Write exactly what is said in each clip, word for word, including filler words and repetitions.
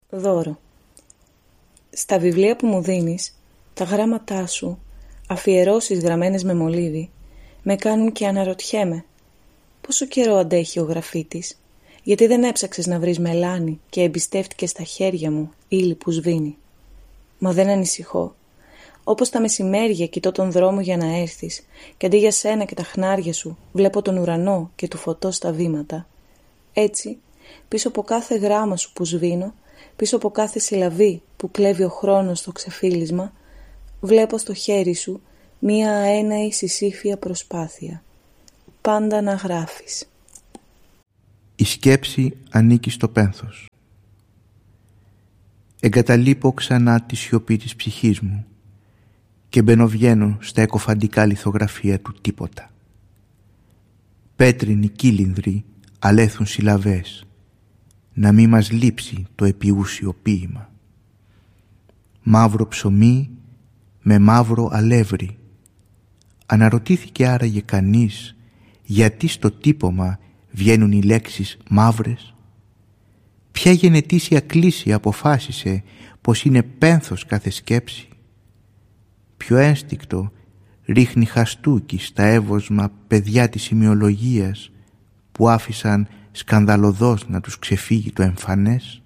Δώρο. Στα βιβλία που μου δίνεις, τα γράμματά σου, αφιερώσεις γραμμένες με μολύβι, με κάνουν και αναρωτιέμαι. Πόσο καιρό αντέχει ο γραφίτης, γιατί δεν έψαξες να βρεις μελάνι και εμπιστεύτηκες στα χέρια μου ύλη που σβήνει. Μα δεν ανησυχώ. Όπως τα μεσημέρια κοιτώ τον δρόμο για να έρθεις και αντί για σένα και τα χνάρια σου βλέπω τον ουρανό και του φωτός στα βήματα. Έτσι, πίσω από κάθε γράμμα σου που σβήνω, πίσω από κάθε συλλαβή που κλέβει ο χρόνος στο ξεφύλισμα, βλέπω στο χέρι σου μία αέναη συσύφια προσπάθεια. Πάντα να γράφεις. Η σκέψη ανήκει στο πένθος. Εγκαταλείπω ξανά τη σιωπή της ψυχής μου και μπαινοβγαίνω στα εκοφαντικά λιθογραφία του τίποτα. Πέτρινοι κύλινδροι αλέθουν συλλαβές, να μη μας λείψει το επιούσιο ποίημα. Μαύρο ψωμί με μαύρο αλεύρι. Αναρωτήθηκε άραγε κανείς γιατί στο τύπομα βγαίνουν οι λέξεις μαύρες? Ποια γενετήσια κλίση αποφάσισε πως είναι πένθος κάθε σκέψη? Ποιο ένστικτο ρίχνει χαστούκι στα εύωσμα παιδιά της σημειολογίας που άφησαν σκανδαλωδώς να τους ξεφύγει το εμφανές?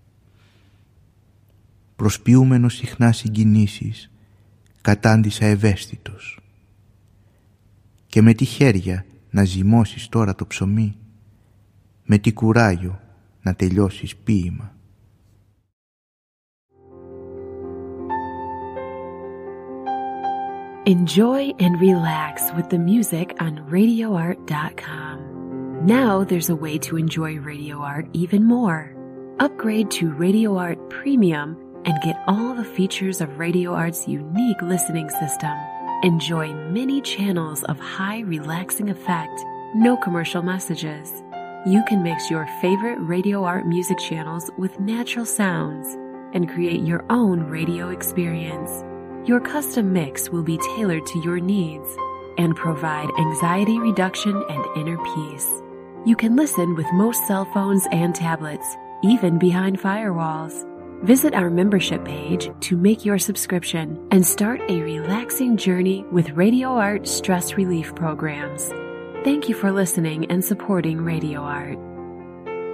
Προσποιούμενος συχνά συγκινήσεις κατάντησα ευαίσθητος. Και με τι χέρια να ζυμώσεις τώρα το ψωμί, με τι κουράγιο να τελειώσεις ποίημα. Enjoy and relax with the music on radio art dot com. Now there's a way to enjoy Radio Art even more. Upgrade to Radio Art Premium and get all the features of Radio Art's unique listening system. Enjoy many channels of high relaxing effect, no commercial messages. You can mix your favorite Radio Art music channels with natural sounds and create your own radio experience. Your custom mix will be tailored to your needs and provide anxiety reduction and inner peace. You can listen with most cell phones and tablets, even behind firewalls. Visit our membership page to make your subscription and start a relaxing journey with Radio Art stress relief programs. Thank you for listening and supporting Radio Art.